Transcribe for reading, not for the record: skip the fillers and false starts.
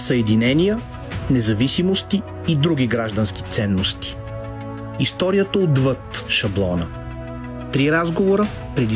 съединения, независимости и други граждански ценности. Историята отвъд шаблона. 3 разговора преди